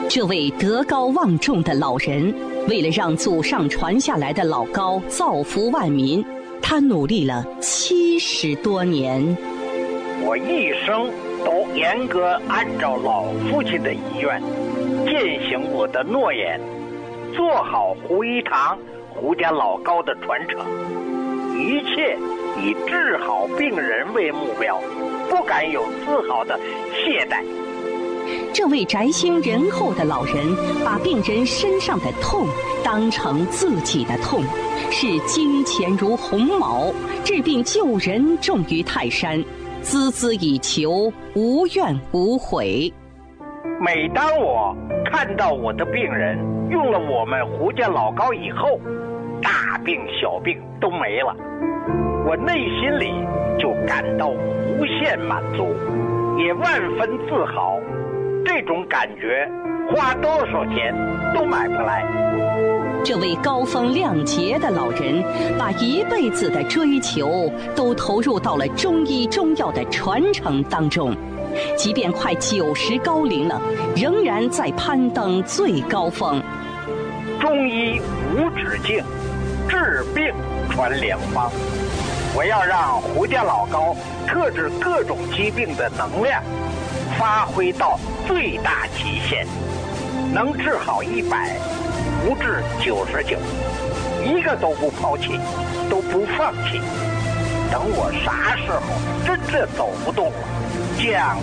这位德高望重的老人，为了让祖上传下来的老高造福万民，他努力了70多年。 我一生都严格按照老父亲的遗愿，践行我的诺言，做好胡一堂胡家老高的传承，一切以治好病人为目标，不敢有丝毫的懈怠。 这位宅心仁厚的老人，把病人身上的痛当成自己的痛，视金钱如鸿毛，治病救人重于泰山，孜孜以求，无怨无悔。 每当我看到我的病人用了我们胡家老高以后，大病小病都没了，我内心里就感到无限满足，也万分自豪。这种感觉花多少钱都买不来。 这位高风亮节的老人，把一辈子的追求都投入到了中医中药的传承当中，即便快90高龄了，仍然在攀登最高峰。 中医无止境，治病传良方。我要让胡家老高特治各种疾病的能量发挥到最大极限，能治好100，不治99，一个都不抛弃，都不放弃。等我啥时候真正走不动了，将